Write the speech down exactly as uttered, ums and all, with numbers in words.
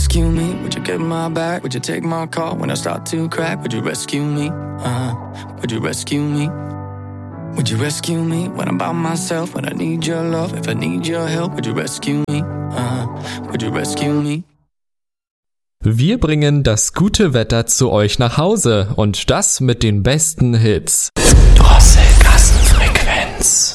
rescue me? Would you get my back? Would you take my call when I start to crack? Would you rescue me? Uh, would you rescue me? Would you rescue me when I'm by myself? When I need your love, if I need your help, would you rescue me? Uh, would you rescue me? Wir bringen das gute Wetter zu euch nach Hause und das mit den besten Hits. Drosselkassenfrequenz.